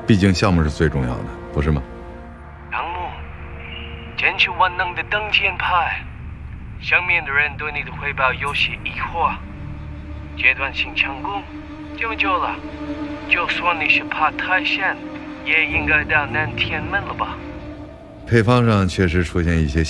毕竟项目是最重要的，不是吗？ 杨木，坚持万能的挡箭牌。上面的人对你的汇报有些疑惑，阶段性成功这么久了，就算你是爬泰山，也应该到南天门了吧？ 配方上确实出现一些